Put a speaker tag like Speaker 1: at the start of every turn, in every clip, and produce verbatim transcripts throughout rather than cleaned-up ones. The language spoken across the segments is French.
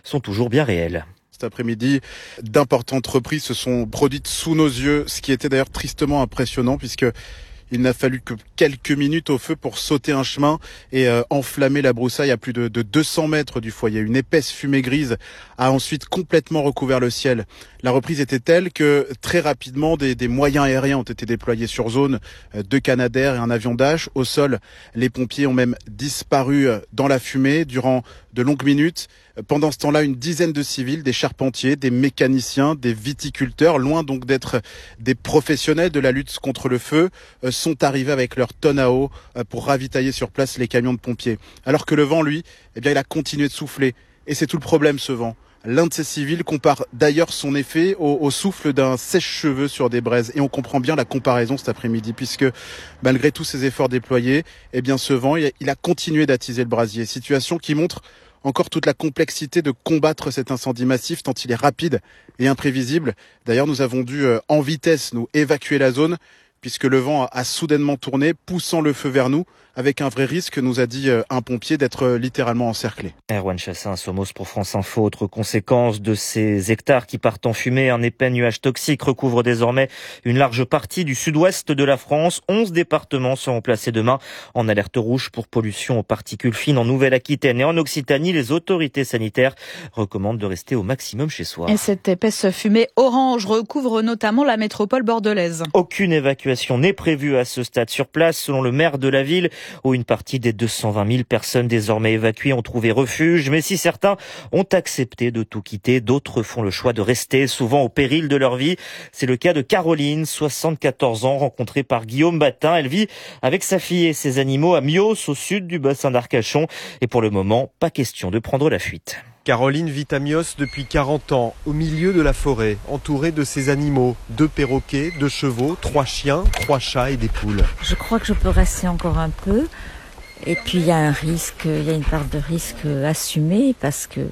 Speaker 1: sont toujours bien réelles.
Speaker 2: Cet après-midi, d'importantes reprises se sont produites sous nos yeux, ce qui était d'ailleurs tristement impressionnant puisque il n'a fallu que quelques minutes au feu pour sauter un chemin et euh, enflammer la broussaille à plus de, de deux cents mètres du foyer. Une épaisse fumée grise a ensuite complètement recouvert le ciel. La reprise était telle que très rapidement des, des moyens aériens ont été déployés sur zone, euh, deux Canadair et un avion Dash. Au sol, les pompiers ont même disparu dans la fumée durant de longues minutes. Pendant ce temps-là, une dizaine de civils, des charpentiers, des mécaniciens, des viticulteurs, loin donc d'être des professionnels de la lutte contre le feu, sont arrivés avec leurs tonnes à eau pour ravitailler sur place les camions de pompiers. Alors que le vent, lui, eh bien, il a continué de souffler. Et c'est tout le problème, ce vent. L'un de ces civils compare d'ailleurs son effet au, au souffle d'un sèche-cheveux sur des braises. Et on comprend bien la comparaison cet après-midi, puisque malgré tous ces efforts déployés, eh bien, ce vent, il a continué d'attiser le brasier. Situation qui montre encore toute la complexité de combattre cet incendie massif, tant il est rapide et imprévisible. D'ailleurs, nous avons dû, euh, en vitesse, nous évacuer la zone, puisque le vent a, a soudainement tourné, poussant le feu vers nous, avec un vrai risque, nous a dit euh, un pompier, d'être euh, littéralement encerclé.
Speaker 1: Erwan Chassin, Somos pour France Info. Autre conséquence de ces hectares qui partent en fumée, un épais nuage toxique recouvre désormais une large partie du sud-ouest de la France. Onze départements seront placés demain en alerte rouge pour pollution aux particules fines en Nouvelle-Aquitaine et en Occitanie. Les autorités sanitaires recommandent de rester au maximum chez soi.
Speaker 3: Et cette épaisse fumée orange recouvre notamment la métropole bordelaise.
Speaker 1: Aucune évacuation n'est prévue à ce stade sur place, selon le maire de la ville, où une partie des deux cent vingt mille personnes désormais évacuées ont trouvé refuge. Mais si certains ont accepté de tout quitter, d'autres font le choix de rester, souvent au péril de leur vie. C'est le cas de Caroline, soixante-quatorze ans, rencontrée par Guillaume Batin. Elle vit avec sa fille et ses animaux à Mios, au sud du bassin d'Arcachon. Et pour le moment, pas question de prendre la fuite.
Speaker 4: Caroline vit à Mios depuis quarante ans, au milieu de la forêt, entourée de ses animaux. Deux perroquets, deux chevaux, trois chiens, trois chats et des poules.
Speaker 5: Je crois que je peux rester encore un peu. Et puis il y a un risque, il y a une part de risque assumée parce que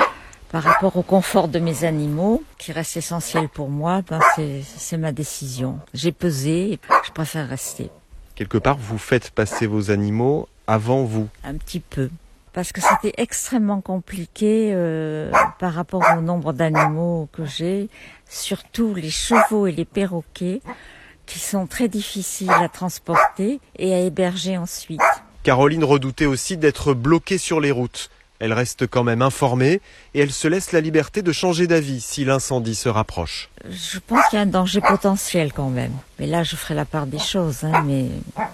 Speaker 5: par rapport au confort de mes animaux, qui reste essentiel pour moi, ben c'est, c'est ma décision. J'ai pesé, je préfère rester.
Speaker 4: Quelque part, vous faites passer vos animaux avant vous.
Speaker 5: Un petit peu. Parce que c'était extrêmement compliqué euh, par rapport au nombre d'animaux que j'ai, surtout les chevaux et les perroquets, qui sont très difficiles à transporter et à héberger ensuite.
Speaker 4: Caroline redoutait aussi d'être bloquée sur les routes. Elle reste quand même informée et elle se laisse la liberté de changer d'avis si l'incendie se rapproche.
Speaker 5: Je pense qu'il y a un danger potentiel quand même. Mais là, je ferai la part des choses. Hein, mais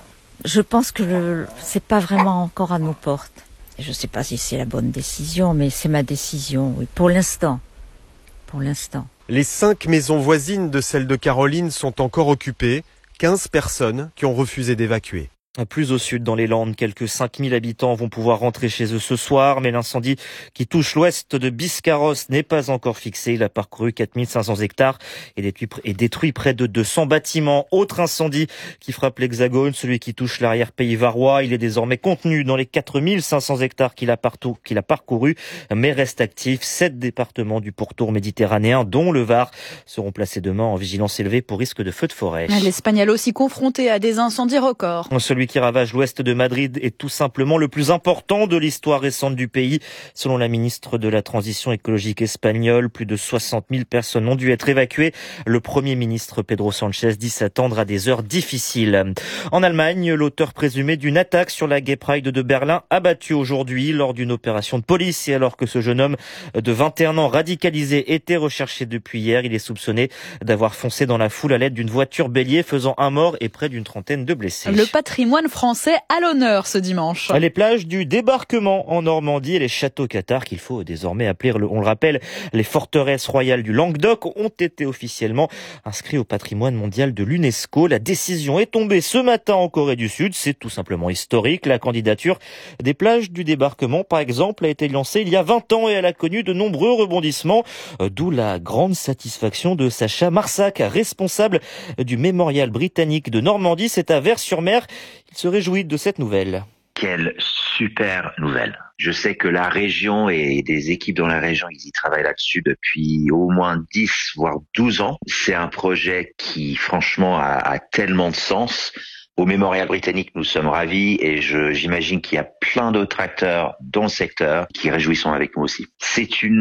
Speaker 5: je pense que le, c'est pas vraiment encore à nos portes. Je ne sais pas si c'est la bonne décision, mais c'est ma décision, oui, pour l'instant. Pour l'instant.
Speaker 4: Les cinq maisons voisines de celle de Caroline sont encore occupées. quinze personnes qui ont refusé d'évacuer.
Speaker 1: Plus au sud, dans les Landes, quelques cinq mille habitants vont pouvoir rentrer chez eux ce soir, mais l'incendie qui touche l'ouest de Biscarrosse n'est pas encore fixé. Il a parcouru quatre mille cinq cents hectares et détruit, et détruit près de deux cents bâtiments. Autre incendie qui frappe l'Hexagone, celui qui touche l'arrière-pays varois. Il est désormais contenu dans les quatre mille cinq cents hectares qu'il a, partout, qu'il a parcouru, mais reste actif. Sept départements du pourtour méditerranéen, dont le Var, seront placés demain en vigilance élevée pour risque de feu de forêt.
Speaker 3: L'Espagnol aussi confronté à des incendies records.
Speaker 1: Celui qui ravage l'ouest de Madrid est tout simplement le plus important de l'histoire récente du pays. Selon la ministre de la Transition écologique espagnole, plus de soixante mille personnes ont dû être évacuées. Le Premier ministre Pedro Sánchez dit s'attendre à des heures difficiles. En Allemagne, l'auteur présumé d'une attaque sur la Gay Pride de Berlin abattu aujourd'hui lors d'une opération de police. Et alors que ce jeune homme de vingt et un ans radicalisé était recherché depuis hier, il est soupçonné d'avoir foncé dans la foule à l'aide d'une voiture bélier, faisant un mort et près d'une trentaine de blessés.
Speaker 3: Le patrimoine français à l'honneur ce dimanche.
Speaker 1: Les plages du débarquement en Normandie et les châteaux cathares qu'il faut désormais appeler, on le rappelle, les forteresses royales du Languedoc ont été officiellement inscrits au patrimoine mondial de l'UNESCO. La décision est tombée ce matin en Corée du Sud. C'est tout simplement historique. La candidature des plages du débarquement, par exemple, a été lancée il y a vingt ans et elle a connu de nombreux rebondissements, d'où la grande satisfaction de Sacha Marsac, responsable du mémorial britannique de Normandie. C'est à Vers-sur-Mer. Il se réjouit de cette nouvelle.
Speaker 6: Quelle super nouvelle. Je sais que la région et des équipes dans la région, ils y travaillent là-dessus depuis au moins dix, voire douze ans. C'est un projet qui, franchement, a, a tellement de sens. Au Mémorial britannique, nous sommes ravis et je, j'imagine qu'il y a plein d'autres acteurs dans le secteur qui réjouissent avec nous aussi. C'est une